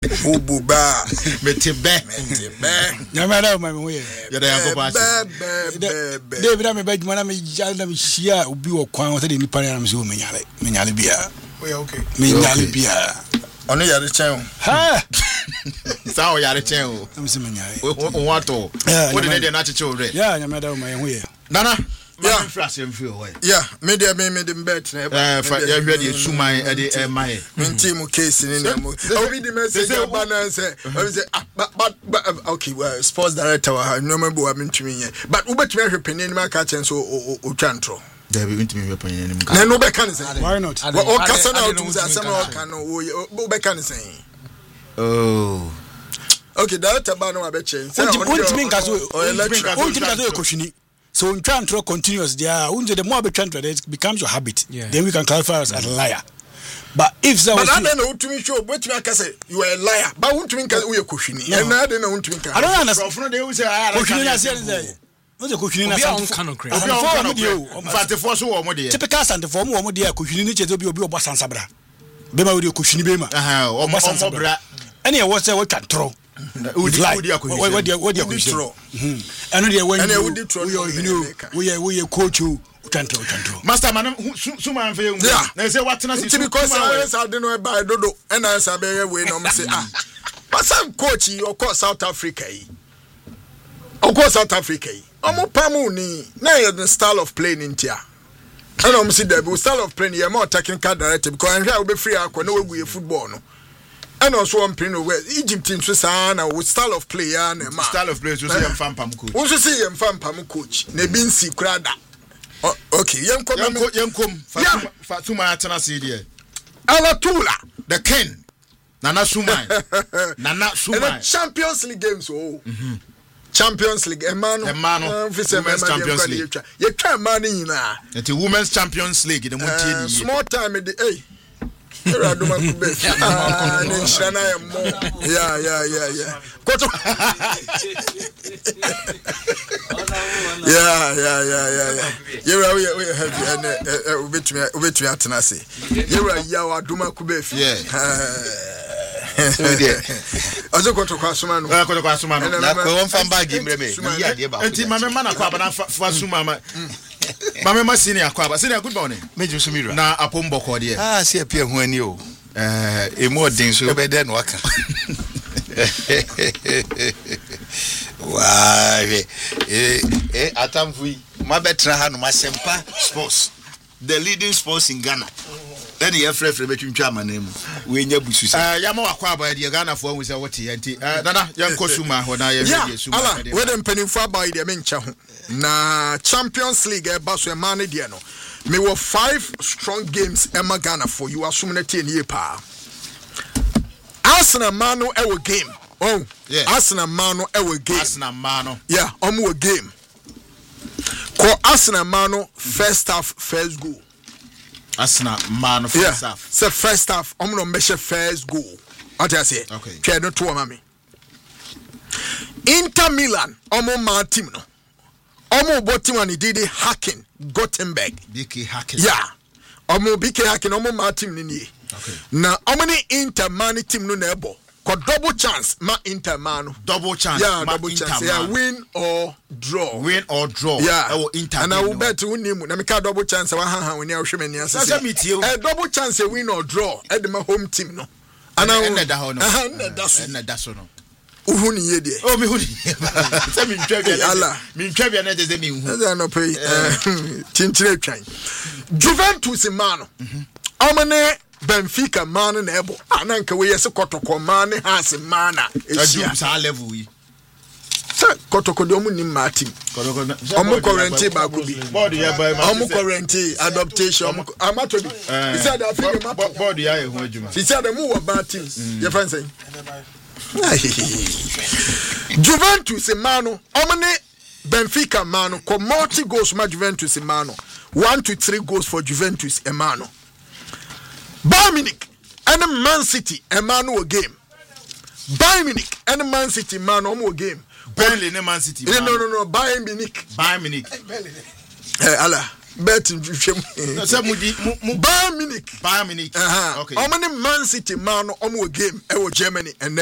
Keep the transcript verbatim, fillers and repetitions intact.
Ububa Metebe Metebe Nyamara ma me we Yada yanko pa David am be adwuma na me jale na me hia obi wo kwan wo se de nipa na me se o menyale menyale bia we okay menyale bia ono yare chen ha sa o yare chen o am se menyale o wato wo de de na cheche o re ya nyamara ma ye ho ye nana yeah frase am feel why yeah me dey me me dey bet na eh fa ya hwe de suman e de e mai minti mu case ni na mu obi di message about say obi say but okay well sports director no me bo amintumi ye but we betumi hwe penin ma ka chen so o twantro there be intimi hwe penin ni na no be kan say why not o kasa na o tu say asem o kan no o be kan say oh okay director ba no abe chen say o ntimi nka so o ntimi nka so e koshini. So in trying to continuous there, the more we try to it becomes your habit. Yeah. Then we can clarify us as a liar. But if there but was I don't know to me show what you can say you are a liar. But won't mean we are kushini. And I don't know to me. I don't understand. From they will say I kushini na say. What's a kushini na say? Canon create. Fate for so wo mo de. Typical sand for mo mo de kushini ni chezo bi obi obo sansabra. Bema we de kushini bema. Aha, o mo sansabra. Any e was say what can throw. Would like what what what you control. I know they when you know we are we are coach you control control. Master man suma for you. Na say what na see because I don't know about dodo and I say be we no say ah. But some coach you call South Africa. Of course South Africa. Omo pamu ni na the style of playing in tia. And I'm see the style of playing you more technical director because I'm here be free akọ na we football no. And also I'm playing where Egypt in Susan with style of play and style of play so say am fam pam coach. Who say am fam pam coach. Ne bin si krada. Okay, yam kom yam kom Fatuma atana say there. Ala Tula, the king. Nana Suman. Nana Suman. Champions League games oh. Mhm. Champions League Emmanuel. Emmanuel. Women's Champions League. You try man nyina. The Women's Champions League the montie small time the hey. Era do man kube. Ah, ne shana ya mo. Yeah, yeah, yeah, yeah. Koto. Yeah, yeah, yeah, yeah, yeah. Yera we we have and uh betumi betumi atena se. Yera ya wa do man kube fi. Yeah. So there. Azo koto kwa suma no. Eh koto kwa suma no. Na ko won fan bag imre me. Ni ade ba. Enti mama mana kwa bana fa suma ma. Mama ma senior kwa ba. Senior good morning. Meju sumira. Na apomboko de. Ah, se apia ho ani o. Eh, emo den so be de no aka. Why? Eh, eh, atamfui. Ma betra ha no masempa sports. The leading sports in Ghana. Then you free free betwintwa amanemu. We nya busu se. Eh, ya ma wakwa ba de Ghana fo hu se wote enti. Eh, nana, yanko suma ho na ye ye suma. Ala, we dem penimfo abai de mencha ho. Na Champions League e ba so e ma ne de no. Me were five strong games Emma Ghana for you assume ten year pa. Arsenal Mano ever game. Oh, yeah. Arsenal Mano ever game. Arsenal Mano. Yeah, omo game. Ko Arsenal Mano first half first goal. Arsenal Mano first yeah. half. So first half omo no measure first goal. What I say? Okay. Try no to mama. Inter Milan omo man team no. Omo bottom one did hacking Gothenburg. B K hacking. Yeah. Omo B K hacking omo ma team ni ni. Okay. Na omo ni Inter man team no na ebo. Ko double chance ma Inter man. Double chance. Yeah, ma double Inter chance. Man. Yeah, win or draw. Win or draw. Yeah. Oh, Inter. And I will bet you win. Na me ka double chance wa han han when you hwe mani asese. Sasa meet you. Eh double chance win or draw. E de ma home team no. Ana na da ho no. Aha, na da so. Na da so no. Uhu ni ye de. Oh me hu ni. Say me ntwa bia. Ala. Me ntwa bia na de me hu. Na no pay. Chinchire twan. Juventus man no. Mhm. Omane Benfica man na ebo. Ananka we yese kotoko man has man na. Ejum sa level yi. Say kotoko de omu ni matim. Kotoko. Omu quarantine ba ko bi. Board ya ba ma. Omu quarantine adaptation. Amato bi. He said that thing matter. Board ya e ho adwuma. He said mu wa bad teams. You find say. Juventus mano omne Benfica mano ko multi goals ma Juventus mano one to three goals for Juventus e mano Bayern Munich and Man City e mano game Bayern Munich and Man City mano mo game Burnley and Man City no no no Bayern Munich Bayern Munich eh ala bet nhwehwem sɛ mu di mu Bayern Munich Bayern Munich okay omo ne Man City man no omo game e wo Germany and